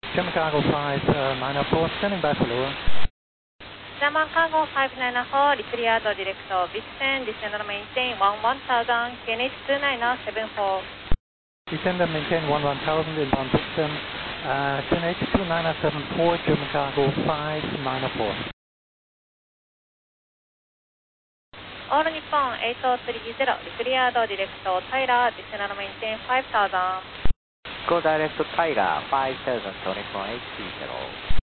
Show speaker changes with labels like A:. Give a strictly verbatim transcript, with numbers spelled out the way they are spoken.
A: German Cargo five nine four, standing by for Lua.
B: German Cargo five nine four, Ricciardo Director, Descend, descend and maintain one one thousand, Q N H two nine seven four.
A: Descend and maintain one one thousand, inbound system, uh, Q N H two nine seven four, German Cargo five nine four.
B: All Nippon eight oh three zero, Ricciardo Director, Tyler, descend and maintain five thousand.
C: Go direct to Tiger five thousand to Nippon eight three zero.